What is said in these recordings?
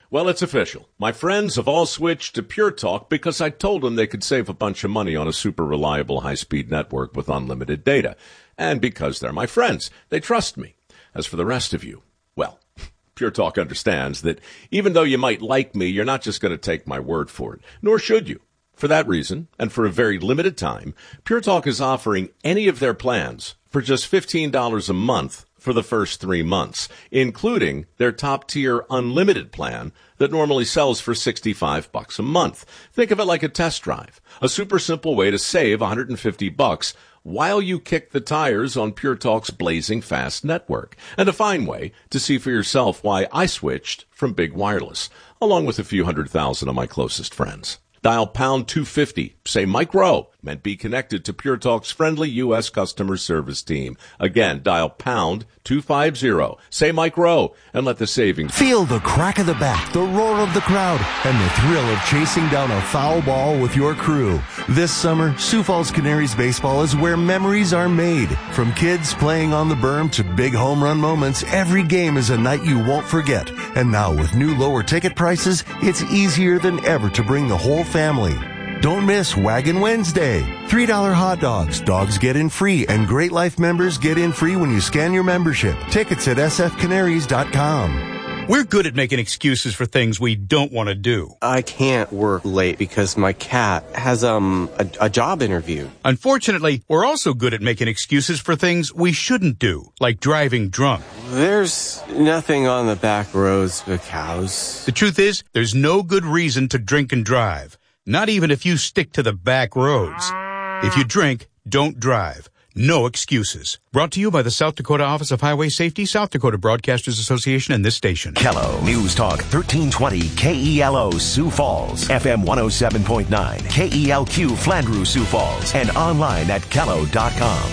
Well, it's official. My friends have all switched to Pure Talk because I told them they could save a bunch of money on a super reliable high-speed network with unlimited data. And because they're my friends, they trust me. As for the rest of you, well, Pure Talk understands that even though you might like me, you're not just going to take my word for it, nor should you. For that reason, and for a very limited time, Pure Talk is offering any of their plans for just $15 a month for the first 3 months, including their top-tier unlimited plan that normally sells for $65 a month. Think of it like a test drive, a super simple way to save $150 while you kick the tires on Pure Talk's blazing fast network, and a fine way to see for yourself why I switched from big wireless, along with a few 100,000 of my closest friends. Dial pound 250, say Mike Rowe, and be connected to Pure Talk's friendly U.S. customer service team. Again, dial pound 250, say Mike Rowe, and let the savings... Feel the crack of the bat, the roar of the crowd, and the thrill of chasing down a foul ball with your crew. This summer, Sioux Falls Canaries baseball is where memories are made. From kids playing on the berm to big home run moments, every game is a night you won't forget. And now with new lower ticket prices, it's easier than ever to bring the whole family. Don't miss Wagon Wednesday. $3 hot dogs. Dogs get in free, and Great Life members get in free when you scan your membership. Tickets at sfcanaries.com. We're good at making excuses for things we don't want to do. I can't work late because my cat has a job interview. Unfortunately, we're also good at making excuses for things we shouldn't do, like driving drunk. There's nothing on the back roads but cows. The truth is, there's no good reason to drink and drive. Not even if you stick to the back roads. If you drink, don't drive. No excuses. Brought to you by the South Dakota Office of Highway Safety, South Dakota Broadcasters Association, and this station. Kello News Talk 1320 KELO Sioux Falls, FM 107.9 KELQ Flandreau Sioux Falls, and online at kello.com.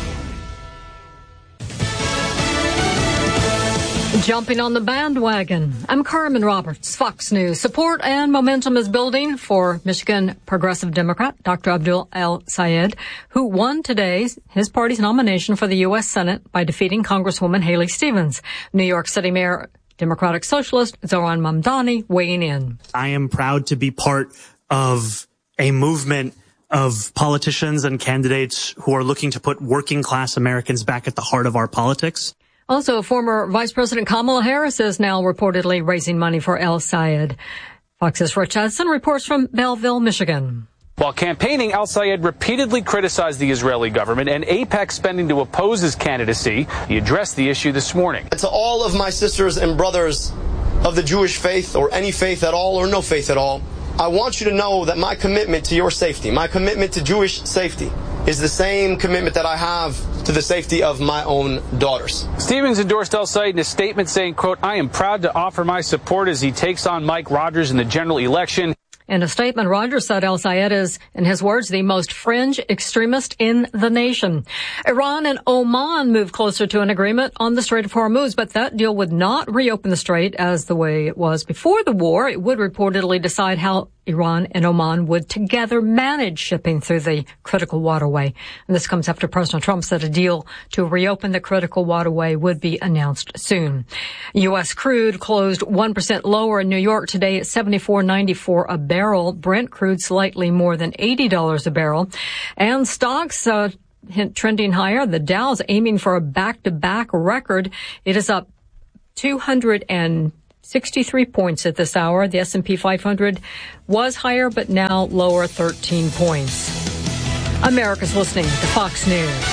Jumping on the bandwagon. I'm Carmen Roberts, Fox News. Support and momentum is building for Michigan Progressive Democrat Dr. Abdul El-Sayed, who won today his party's nomination for the U.S. Senate by defeating Congresswoman Haley Stevens. New York City Mayor Democratic Socialist Zohran Mamdani weighing in. I am proud to be part of a movement of politicians and candidates who are looking to put working class Americans back at the heart of our politics. Also, former Vice President Kamala Harris is now reportedly raising money for El-Sayed. Fox's Rich Hudson reports from Belleville, Michigan. While campaigning, El-Sayed repeatedly criticized the Israeli government and AIPAC spending to oppose his candidacy. He addressed the issue this morning. To all of my sisters and brothers of the Jewish faith, or any faith at all, or no faith at all, I want you to know that my commitment to your safety, my commitment to Jewish safety, is the same commitment that I have to the safety of my own daughters. Stevens endorsed El-Sayed in a statement saying, quote, I am proud to offer my support as he takes on Mike Rogers in the general election. In a statement, Rogers said El-Sayed is, in his words, the most fringe extremist in the nation. Iran and Oman moved closer to an agreement on the Strait of Hormuz, but that deal would not reopen the strait as the way it was before the war. It would reportedly decide how Iran and Oman would together manage shipping through the critical waterway. And this comes after President Trump said a deal to reopen the critical waterway would be announced soon. U.S. crude closed 1% lower in New York today at $74.94 a barrel. Brent crude slightly more than $80 a barrel. And stocks trending higher. The Dow's aiming for a back-to-back record. It is up 263 points at this hour. The S&P 500 was higher, but now lower 13 points. America's listening to Fox News.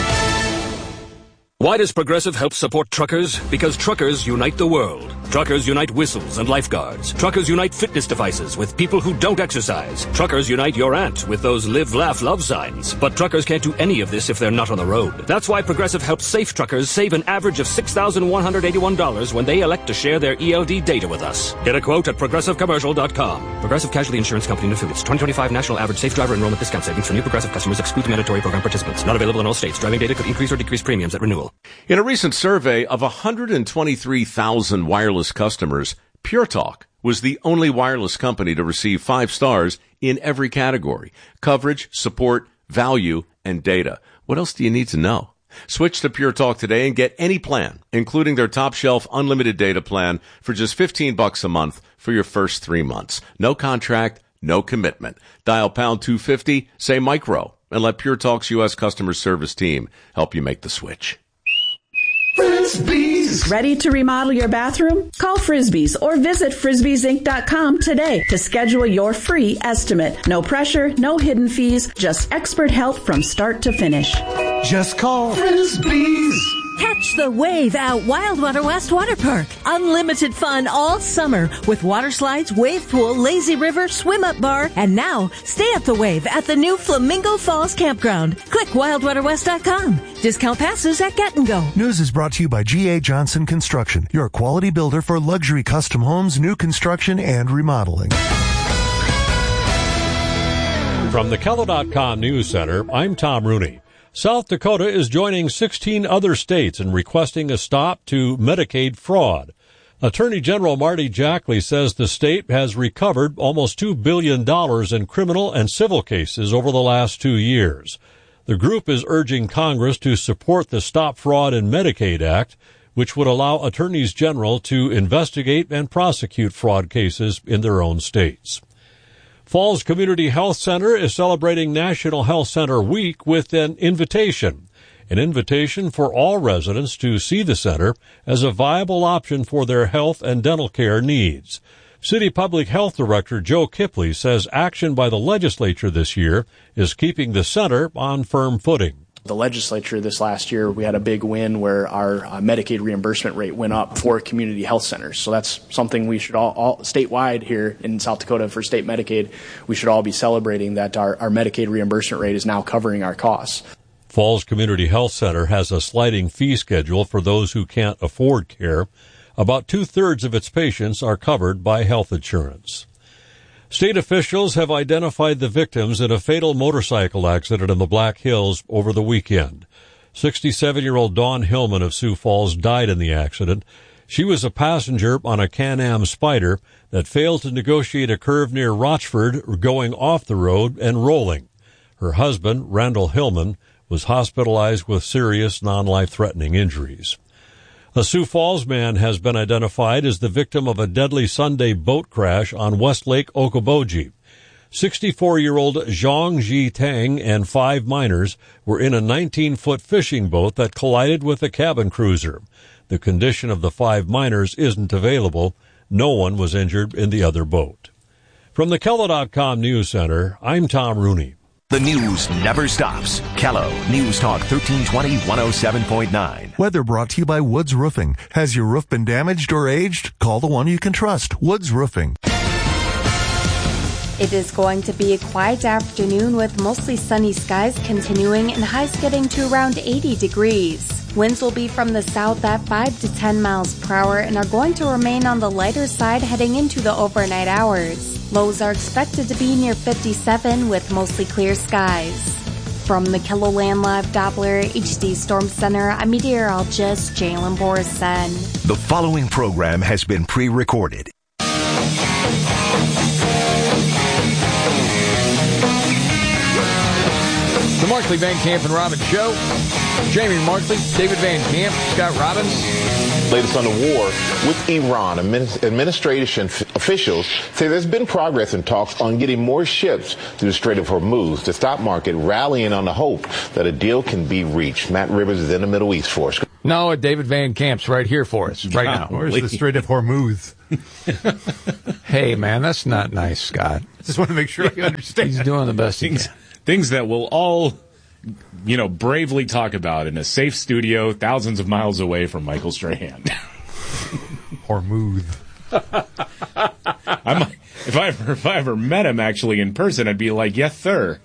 Why does Progressive help support truckers? Because truckers unite the world. Truckers unite whistles and lifeguards. Truckers unite fitness devices with people who don't exercise. Truckers unite your aunt with those live, laugh, love signs. But truckers can't do any of this if they're not on the road. That's why Progressive helps safe truckers save an average of $6,181 when they elect to share their ELD data with us. Get a quote at ProgressiveCommercial.com. Progressive Casualty Insurance Company and Affiliates. 2025 National Average Safe Driver Enrollment Discount Savings for new Progressive customers excludes mandatory program participants. Not available in all states. Driving data could increase or decrease premiums at renewal. In a recent survey of 123,000 wireless customers, Pure Talk was the only wireless company to receive 5 stars in every category: coverage, support, value, and data. What else do you need to know? Switch to Pure Talk today and get any plan, including their top shelf unlimited data plan for just $15 a month for your first 3 months. No contract, no commitment. Dial pound 250, say micro, and let Pure Talk's U.S. customer service team help you make the switch. Frisbees. Ready to remodel your bathroom? Call Frisbees or visit frisbeesinc.com today to schedule your free estimate. No pressure, no hidden fees, just expert help from start to finish. Just call Frisbees. Catch the wave at Wildwater West Water Park. Unlimited fun all summer with water slides, wave pool, lazy river, swim-up bar, and now stay at the wave at the new Flamingo Falls Campground. Click wildwaterwest.com. Discount passes at Get and Go. News is brought to you by G.A. Johnson Construction, your quality builder for luxury custom homes, new construction, and remodeling. From the Kello.com News Center, I'm Tom Rooney. South Dakota is joining 16 other states in requesting a stop to Medicaid fraud. Attorney General Marty Jackley says the state has recovered almost $2 billion in criminal and civil cases over the last 2 years. The group is urging Congress to support the Stop Fraud in Medicaid Act, which would allow attorneys general to investigate and prosecute fraud cases in their own states. Falls Community Health Center is celebrating National Health Center Week with an invitation for all residents to see the center as a viable option for their health and dental care needs. City Public Health Director Joe Kipley says action by the legislature this year is keeping the center on firm footing. The legislature this last year, we had a big win where our Medicaid reimbursement rate went up for community health centers. So that's something we should all statewide here in South Dakota for state Medicaid, we should all be celebrating that our Medicaid reimbursement rate is now covering our costs. Falls Community Health Center has a sliding fee schedule for those who can't afford care. About 2/3 of its patients are covered by health insurance. State officials have identified the victims in a fatal motorcycle accident in the Black Hills over the weekend. 67-year-old Dawn Hillman of Sioux Falls died in the accident. She was a passenger on a Can-Am Spyder that failed to negotiate a curve near Rochford, going off the road and rolling. Her husband, Randall Hillman, was hospitalized with serious non-life-threatening injuries. A Sioux Falls man has been identified as the victim of a deadly Sunday boat crash on West Lake Okoboji. 64-year-old Zhang Ji Tang and 5 minors were in a 19-foot fishing boat that collided with a cabin cruiser. The condition of the 5 minors isn't available. No one was injured in the other boat. From the Kello.com News Center, I'm Tom Rooney. The news never stops. Kello News Talk 1320 107.9. Weather brought to you by Woods Roofing. Has your roof been damaged or aged? Call the one you can trust, Woods Roofing. It is going to be a quiet afternoon with mostly sunny skies continuing and highs getting to around 80 degrees. Winds will be from the south at 5 to 10 miles per hour and are going to remain on the lighter side heading into the overnight hours. Lows are expected to be near 57 with mostly clear skies. From the KELOLAND Live Doppler HD Storm Center, I'm meteorologist Jalen Borison. The following program has been pre-recorded. The Markley, Van Camp, and Robbins Show. Jamie Markley, David Van Camp, Scott Robbins. Latest on the war with Iran. Administration officials say there's been progress in talks on getting more ships through the Strait of Hormuz. The stock market rallying on the hope that a deal can be reached. Matt Rivers is in the Middle East for us. No, David Van Camp's right here for us right now. Where's the Strait of Hormuz? Hey, man, that's not nice, Scott. Just want to make sure you understand. He's doing the best he can. Things that we'll all, bravely talk about in a safe studio thousands of miles away from Michael Strahan. Hormuz. If I ever met him actually in person, I'd be like, yes, sir.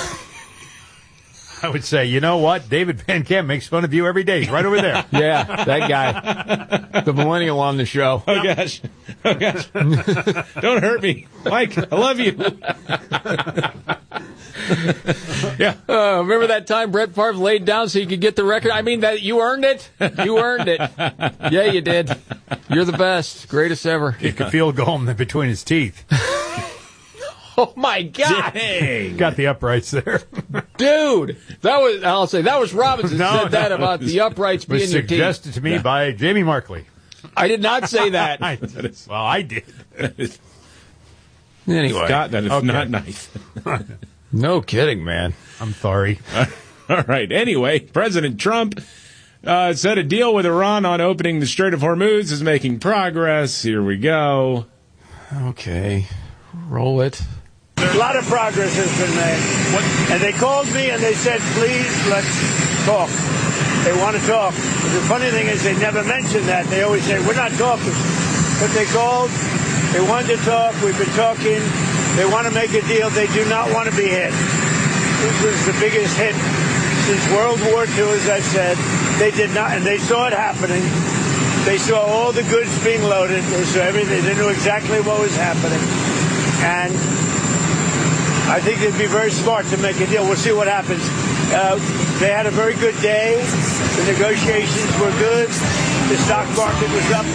I would say, you know what? David Van Camp makes fun of you every day. He's right over there. Yeah, that guy. The millennial on the show. Oh, gosh. Don't hurt me. Mike, I love you. Yeah. Remember that time Brett Favre laid down so you could get the record? I mean, that you earned it. You earned it. Yeah, you did. You're the best. Greatest ever. He could feel gum between his teeth. Oh, my God. Dang. Got the uprights there. Dude, that was Robinson said that about the uprights being your team. Suggested to me by Jamie Markley. I did not say that. I did. Anyway. Scott, that is not nice. No kidding, man. I'm sorry. All right. Anyway, President Trump said a deal with Iran on opening the Strait of Hormuz is making progress. Here we go. Okay. Roll it. A lot of progress has been made. And they called me and they said, please, let's talk. They want to talk. But the funny thing is they never mention that. They always say, we're not talking. But they called. They wanted to talk. We've been talking. They want to make a deal. They do not want to be hit. This was the biggest hit since World War II, as I said. They did not, and they saw it happening. They saw all the goods being loaded. They saw everything. They knew exactly what was happening. And I think they'd be very smart to make a deal. We'll see what happens. They had a very good day. The negotiations were good. The stock market was up.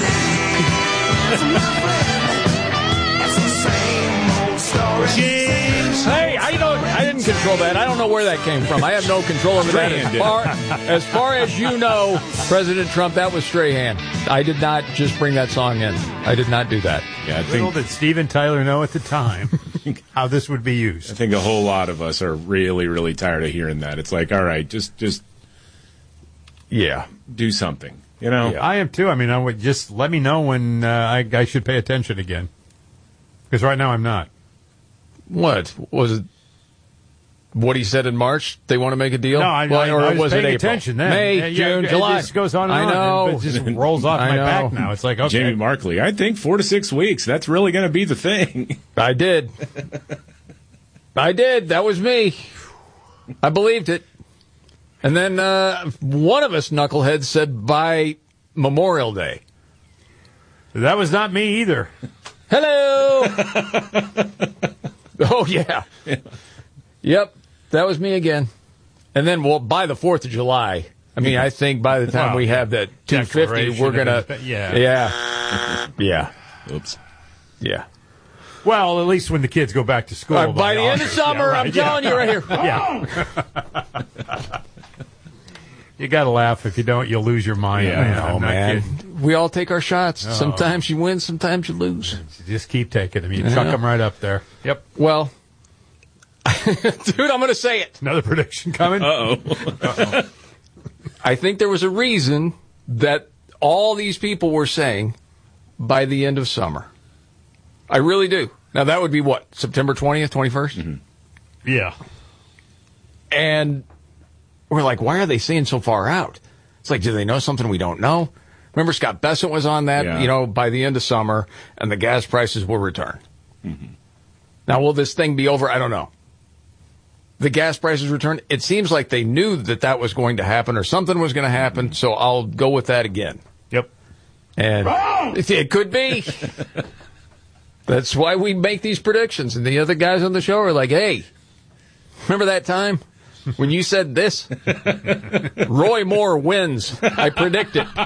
Hey, I didn't control that. I don't know where that came from. I have no control over that. As far as you know, President Trump, that was Strahan. I did not just bring that song in. I did not do that. Yeah, Little did Steve and Tyler know at the time how this would be used. I think a whole lot of us are really, really tired of hearing that. It's like, all right, just do something. You know, Yeah, I am too. I mean, I would just let me know when I should pay attention again, because right now I'm not. What was it? What he said in March? They want to make a deal? No, I was paying attention then. May, June, July. It just goes on and I on. know. It just rolls off my back now. It's like, okay. Jamie Markley, I think 4 to 6 weeks. That's really going to be the thing. I did. That was me. I believed it. And then one of us knuckleheads said by Memorial Day. That was not me either. Hello. Oh, yeah. Yep. That was me again. And then, by the 4th of July, I mean, I think by the time we have that 250, we're going to... Yeah. Oops. Yeah. Well, at least when the kids go back to school. By the end of summer, I'm telling you right here. Yeah. You got to laugh. If you don't, you'll lose your mind. Yeah, man. We all take our shots. Oh. Sometimes you win, sometimes you lose. Just keep taking them. You chuck them right up there. Yep. Well, dude, I'm going to say it. Another prediction coming? Uh-oh. I think there was a reason that all these people were saying by the end of summer. I really do. Now, that would be what? September 20th, 21st? Mm-hmm. Yeah. And we're like, why are they saying so far out? It's like, do they know something we don't know? Remember, Scott Bessent was on that, by the end of summer, and the gas prices will return. Mm-hmm. Now, will this thing be over? I don't know. The gas prices return. It seems like they knew that was going to happen or something was going to happen, so I'll go with that again. Yep. And it could be. That's why we make these predictions. And the other guys on the show are like, hey, remember that time when you said this? Roy Moore wins. I predict it.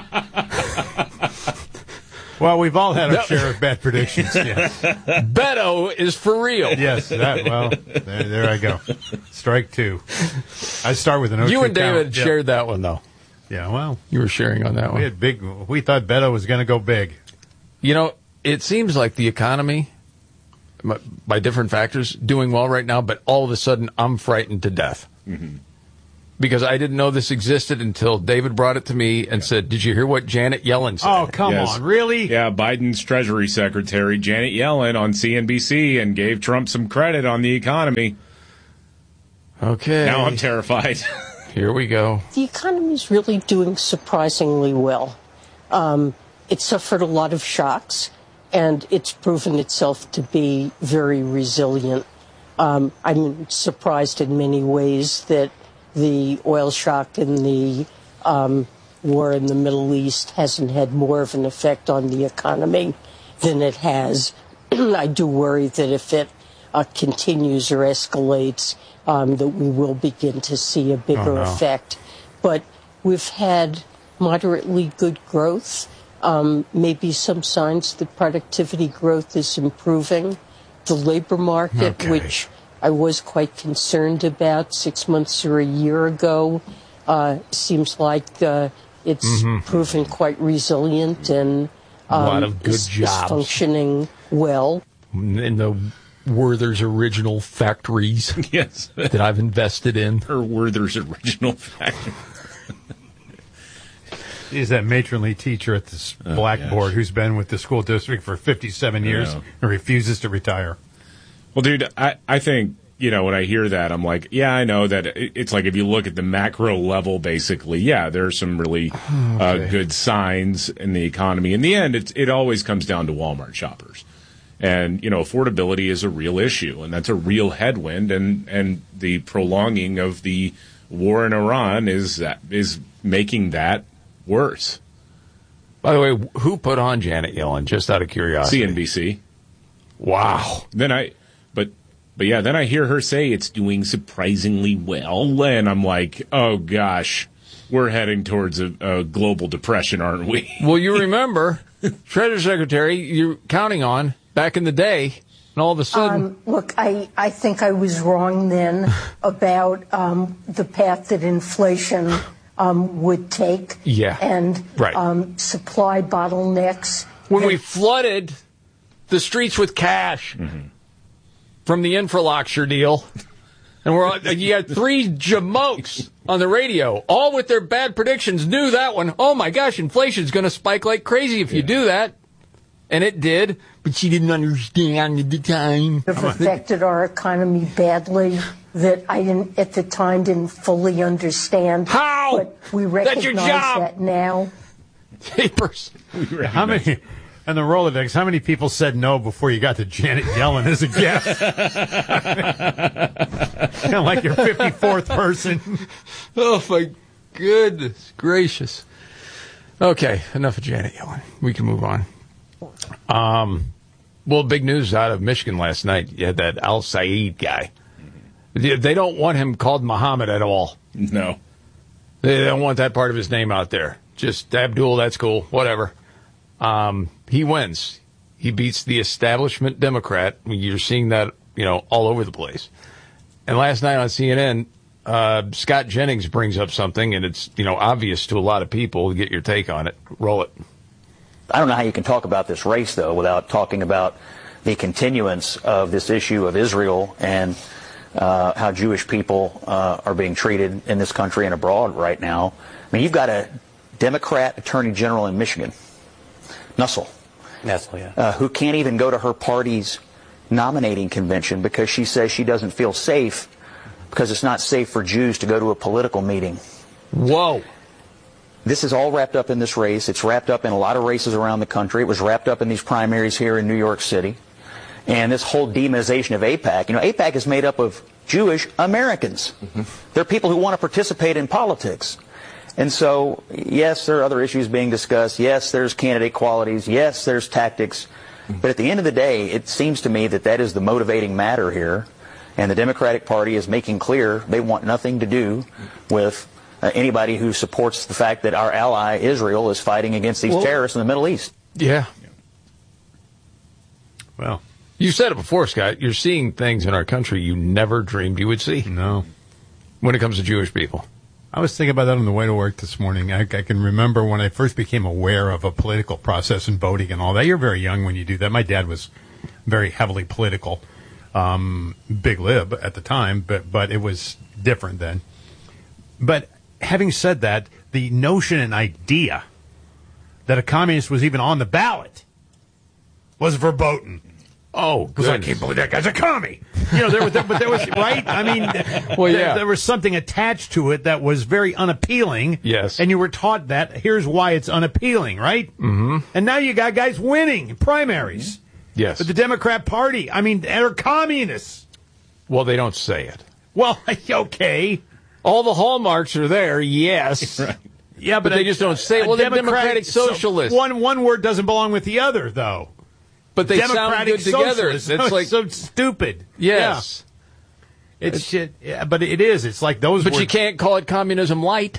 Well, we've all had our share of bad predictions. Yes. Beto is for real. Yes. There I go. Strike two. I start with an 0-2 You and David count. shared that one, though. Yeah, well. You were sharing on that one. We thought Beto was going to go big. You know, it seems like the economy, by different factors, doing well right now, but all of a sudden I'm frightened to death. Mm-hmm. Because I didn't know this existed until David brought it to me and said, did you hear what Janet Yellen said? Oh, come on. Really? Yeah, Biden's Treasury Secretary, Janet Yellen, on CNBC and gave Trump some credit on the economy. Okay. Now I'm terrified. Here we go. The economy is really doing surprisingly well. It suffered a lot of shocks, and it's proven itself to be very resilient. I'm surprised in many ways that the oil shock and the war in the Middle East hasn't had more of an effect on the economy than it has. I do worry that if it continues or escalates, that we will begin to see a bigger effect. But we've had moderately good growth, maybe some signs that productivity growth is improving. The labor market, which I was quite concerned about 6 months or a year ago. Seems like it's proven quite resilient and a lot of good jobs. Is functioning well. In the Werther's Original factories yes. that I've invested in. Or Werther's Original factory. He's that matronly teacher at the blackboard who's been with the school district for 57 years and refuses to retire. Well, dude, I think, when I hear that, I'm like, yeah, I know that it's like if you look at the macro level, basically, yeah, there are some really good signs in the economy. In the end, it always comes down to Walmart shoppers. And, affordability is a real issue, and that's a real headwind, and the prolonging of the war in Iran is making that worse. By the way, who put on Janet Yellen, just out of curiosity? CNBC. Wow. Then I hear her say it's doing surprisingly well, and I'm like, oh gosh, we're heading towards a global depression, aren't we? Well, you remember, Treasury Secretary, you're counting on back in the day, and all of a sudden... Look, I think I was wrong then about the path that inflation would take. Yeah. And supply bottlenecks. When we flooded the streets with cash from the infrastructure deal, and you had three jamokes on the radio, all with their bad predictions, knew that one. Oh my gosh, inflation's going to spike like crazy if you do that. And it did, but she didn't understand at the time. It affected our economy badly that I didn't fully understand. How? But we recognize that now. Papers. How many, and the Rolodex, how many people said no before you got to Janet Yellen as a guest? Kind of like your 54th person. Oh, my goodness gracious. Okay, enough of Janet Yellen. We can move on. Well, big news out of Michigan last night. You had that Al Saeed guy. They don't want him called Muhammad at all. No. They don't want that part of his name out there. Just Abdul, that's cool, whatever. He wins. He beats the establishment Democrat. You're seeing that, all over the place. And last night on CNN, Scott Jennings brings up something, and it's, obvious to a lot of people. Get your take on it. Roll it. I don't know how you can talk about this race, though, without talking about the continuance of this issue of Israel and how Jewish people are being treated in this country and abroad right now. I mean, you've got a Democrat Attorney General in Michigan, Nussel, who can't even go to her party's nominating convention because she says she doesn't feel safe because it's not safe for Jews to go to a political meeting. Whoa. This is all wrapped up in this race. It's wrapped up in a lot of races around the country. It was wrapped up in these primaries here in New York City. And this whole demonization of AIPAC. AIPAC is made up of Jewish Americans. They're people who want to participate in politics. And so, yes, there are other issues being discussed. Yes, there's candidate qualities. Yes, there's tactics. But at the end of the day, it seems to me that is the motivating matter here. And the Democratic Party is making clear they want nothing to do with anybody who supports the fact that our ally Israel is fighting against these terrorists in the Middle East. Yeah. Well, you said it before, Scott. You're seeing things in our country you never dreamed you would see. No. When it comes to Jewish people. I was thinking about that on the way to work this morning. I can remember when I first became aware of a political process and voting and all that. You're very young when you do that. My dad was very heavily political, big lib at the time, but it was different then. But having said that, the notion and idea that a communist was even on the ballot was verboten. Oh, because I can't believe that guy's a commie. There was right. I mean, there was something attached to it that was very unappealing. Yes, and you were taught that. Here's why it's unappealing, right? Mm-hmm. And now you got guys winning in primaries. Yes, but the Democrat Party. I mean, they're communists. Well, they don't say it. Well, okay. All the hallmarks are there, yes. Right. Yeah, but they just don't say it. Well, they're democratic socialists. One word doesn't belong with the other, though. But they sound good together. It's like so stupid. Yes. Yeah. It's shit. Yeah, but it is. It's like those But you can't call it communism light.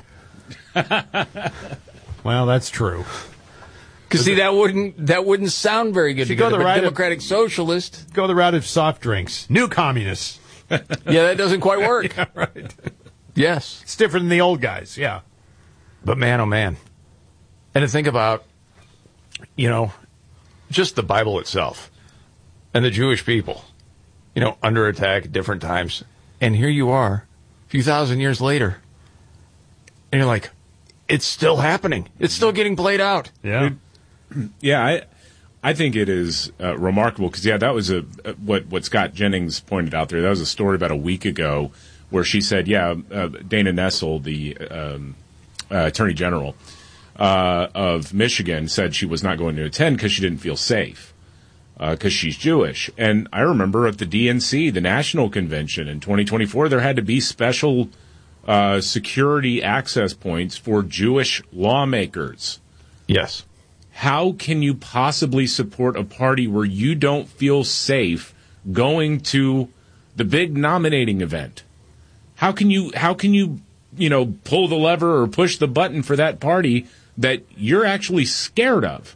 Well, that's true. Because see, that wouldn't sound very good. You go the route democratic socialist. Go the route of soft drinks. New communists. Yeah, that doesn't quite work. Yeah, right. Yes. It's different than the old guys, yeah. But man, oh man. And to think about, just the Bible itself and the Jewish people, under attack at different times. And here you are, a few thousand years later, and you're like, it's still happening. It's still getting played out. Yeah. Yeah, I think it is remarkable because, that was what Scott Jennings pointed out there. That was a story about a week ago where she said, Dana Nessel, the Attorney General of Michigan, said she was not going to attend because she didn't feel safe because she's Jewish. And I remember at the DNC, the National Convention in 2024, there had to be special security access points for Jewish lawmakers. Yes. How can you possibly support a party where you don't feel safe going to the big nominating event? How can you pull the lever or push the button for that party that you're actually scared of?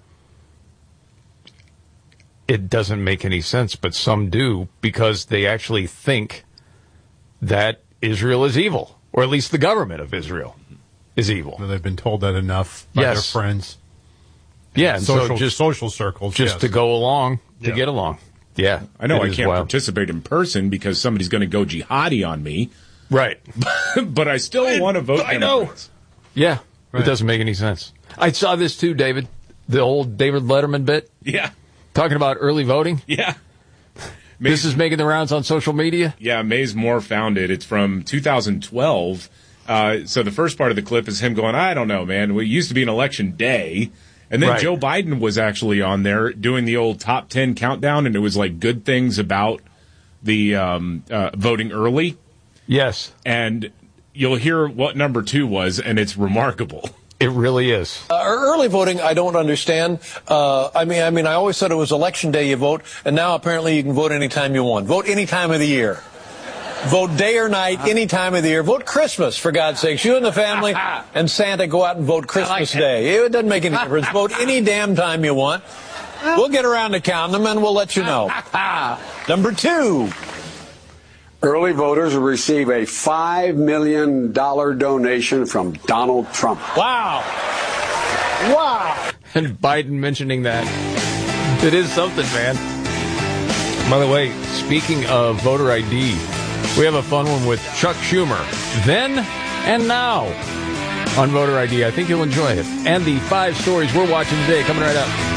It doesn't make any sense, but some do, because they actually think that Israel is evil, or at least the government of Israel is evil. Well, they've been told that enough by their friends. Yeah, and social circles. Just to go along, to get along. Yeah. I know I can't participate in person because somebody's going to go jihadi on me. Right. But I still want to vote. I know. Yeah. Right. It doesn't make any sense. I saw this too, David. The old David Letterman bit. Yeah. Talking about early voting. Yeah. This is making the rounds on social media? Yeah, Mays Moore found it. It's from 2012. So the first part of the clip is him going, I don't know, man. It used to be an election day. And then Joe Biden was actually on there doing the old top 10 countdown, and it was like good things about the voting early. Yes. And you'll hear what number 2 was, and it's remarkable. It really is. Early voting, I don't understand. I mean, I always thought it was election day you vote, and now apparently you can vote anytime you want. Vote any time of the year. Vote day or night, any time of the year. Vote Christmas, for God's sakes. You and the family and Santa go out and vote Christmas Day. It doesn't make any difference. Vote any damn time you want. We'll get around to counting them, and we'll let you know. Number 2. Early voters will receive a $5 million donation from Donald Trump. Wow. Wow. And Biden mentioning that. It is something, man. By the way, speaking of voter ID, we have a fun one with Chuck Schumer. Then and now on voter ID. I think you'll enjoy it. And the 5 stories we're watching today coming right up.